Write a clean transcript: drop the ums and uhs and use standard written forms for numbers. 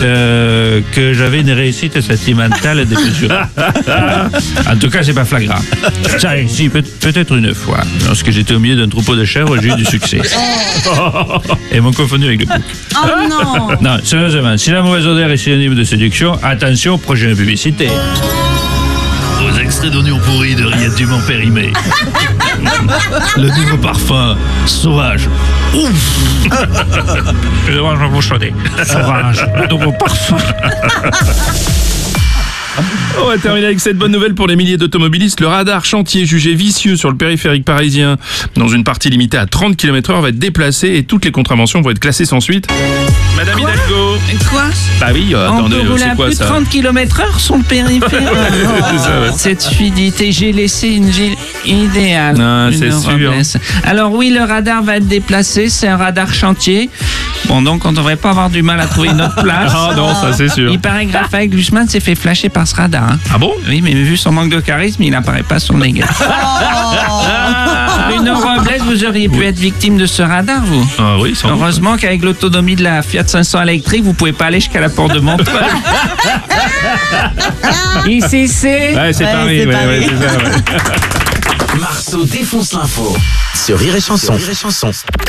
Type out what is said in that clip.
que j'avais une réussite sentimentale démesurée. En tout cas, c'est pas flagrant. Ça, si, peut-être une fois, lorsque j'étais au milieu d'un troupeau de chèvres, j'ai eu du succès. Et m'ont confondu avec le bouc. Oh non. Non, sérieusement, si la mauvaise odeur est synonyme de séduction, attention, prochaine publicité. Aux extraits d'oignons pourris de rillettes du Mont Périmé. Le nouveau parfum, sauvage. Ouf. Je mange un bouchonnet. Sauvage, le nouveau parfum. On va terminer avec cette bonne nouvelle pour les milliers d'automobilistes. Le radar chantier jugé vicieux sur le périphérique parisien dans une partie limitée à 30 km/h va être déplacé et toutes les contraventions vont être classées sans suite. Madame Hidalgo. Quoi? Bah oui, On attendez, peut rouler c'est à quoi plus de ça? 30 km/h sur le périphérique. C'est ça, ouais. Cette fluidité, j'ai laissé une ville idéale. Ah, Une c'est sûr. Robles. Alors oui, le radar va être déplacé, c'est un radar chantier. Bon, donc on devrait pas avoir du mal à trouver notre place. Ah non, ça c'est sûr. Il paraît que Raphaël Glucksmann s'est fait flasher par ce radar. Hein. Ah bon? Oui, mais vu son manque de charisme, il n'apparaît pas sur les gars. Bruno Robles, vous auriez pu être victime de ce radar, vous. Ah oui, sans doute. Heureusement qu'avec l'autonomie de la Fiat 500 électrique, vous pouvez pas aller jusqu'à la porte de Montreuil. Ici, c'est... Ouais, c'est Paris, ouais, c'est ça, ouais. Marceau défonce l'info sur Rire et Chanson.